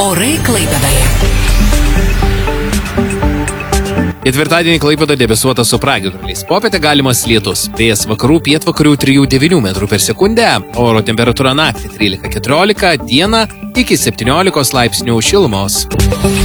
Orai Klaipėdoje. Ketvirtadienį Klaipėda debesuota su pragiedruliais. Popietę galimas lietus. Vėjas vakarų pietvakarių 3–9 metrų per sekundę. Oro temperatūra naktį 13–14, dieną iki 17 laipsnių šilumos.